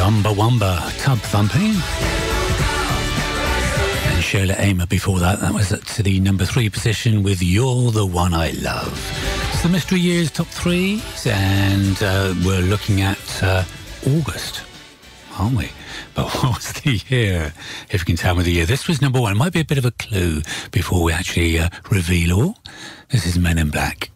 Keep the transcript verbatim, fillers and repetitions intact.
Chumbawamba, Tub Thumping. And Shola Amer before that. That was to the number three position with You're the One I Love. It's the Mystery Years top threes, and uh, we're looking at uh, August, aren't we? But what was the year? If you can tell me the year. This was number one. It might be a bit of a clue before we actually uh, reveal all. This is Men in Black.